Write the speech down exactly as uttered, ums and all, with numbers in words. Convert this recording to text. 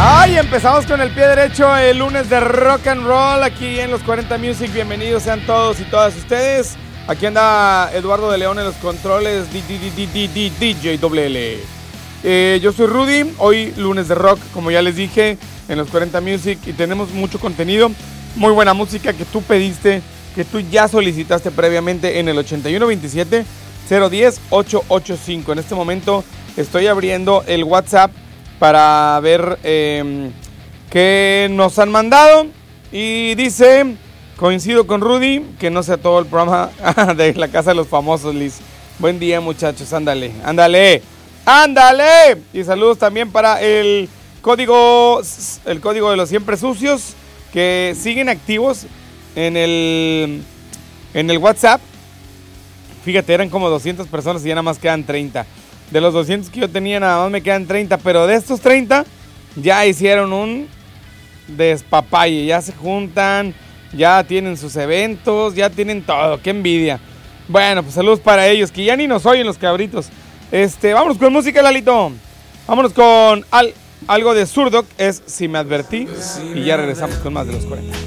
Ay, empezamos con el pie derecho el lunes de rock and roll aquí en los cuarenta Music. Bienvenidos sean todos y todas ustedes. Aquí anda Eduardo de León en los controles, D J W L. Eh, yo soy Rudy, hoy lunes de rock, como ya les dije, en los cuarenta Music, y tenemos mucho contenido, muy buena música que tú pediste, que tú ya solicitaste previamente en el ochenta y uno veintisiete cero diez ochocientos ochenta y cinco. En este momento estoy abriendo el WhatsApp para ver eh, qué nos han mandado, y dice, coincido con Rudy, que no sea todo el programa de la Casa de los Famosos, Liz. Buen día, muchachos, ándale, ándale, ándale. Y saludos también para el código, el código de los siempre sucios, que siguen activos en el, en el WhatsApp. Fíjate, eran como doscientas personas y ya nada más quedan treinta. De los doscientos que yo tenía, nada más me quedan treinta. Pero de estos treinta, ya hicieron un despapalle. Ya se juntan, ya tienen sus eventos, ya tienen todo. ¡Qué envidia! Bueno, pues saludos para ellos, que ya ni nos oyen los cabritos. Este, vámonos con música, Lalito. Vámonos con al, algo de Zurdok, es Si Me Advertí. Y ya regresamos con más de los cuarenta.